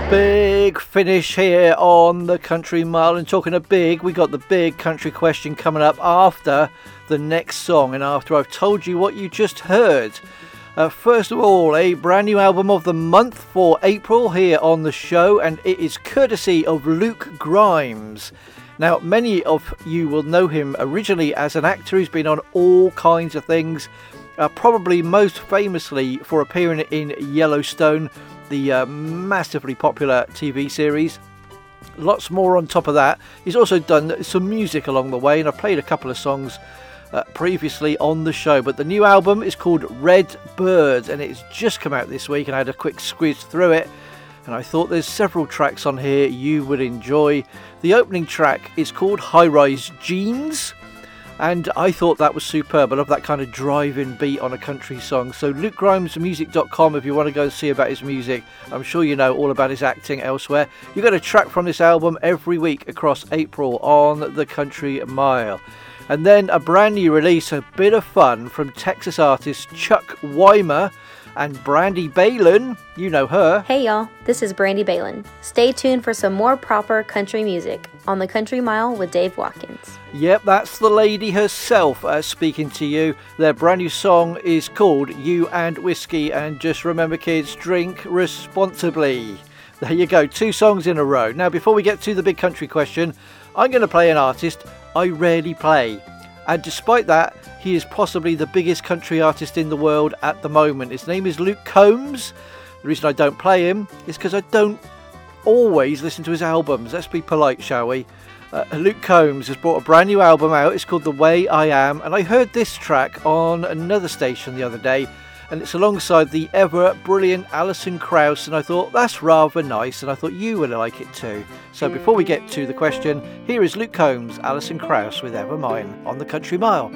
Big finish here on the Country Mile, and talking of big, we got the big country question coming up after the next song and after I've told you what you just heard. First of all, a brand new album of the month for April here on the show, and it is courtesy of Luke Grimes. Now, many of you will know him originally as an actor who's been on all kinds of things, probably most famously for appearing in Yellowstone, the massively popular TV series. Lots more on top of that. He's also done some music along the way, and I've played a couple of songs previously on the show. But the new album is called Red Bird, and it's just come out this week, and I had a quick squiz through it, and I thought there's several tracks on here you would enjoy. The opening track is called High Rise Jeans, and I thought that was superb. I love that kind of driving beat on a country song. So LukeGrimesmusic.com if you want to go and see about his music. I'm sure you know all about his acting elsewhere. You get a track from this album every week across April on the Country Mile. And then a brand new release, a bit of fun from Texas artist Chuck Weimer and Brandy Balin. You know her. Hey y'all, this is Brandy Balin. Stay tuned for some more proper country music on the Country Mile with Dave Watkins. Yep, that's the lady herself speaking to you. Their brand new song is called You and Whiskey, and just remember kids, drink responsibly. There you go, 2 songs in a row. Now before we get to the big country question, I'm going to play an artist I rarely play, and despite that, he is possibly the biggest country artist in the world at the moment. His name is Luke Combs. The reason I don't play him is because I don't always listen to his albums. Let's be polite, shall we? Luke Combs has brought a brand new album out. It's called The Way I Am, and I heard this track on another station the other day, and it's alongside the ever brilliant Alison Krauss, and I thought that's rather nice, and I thought you would like it too. So before we get to the question, here is Luke Combs, Alison Krauss with Ever Mine on the Country Mile.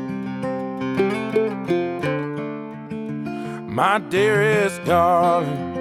My dearest darling,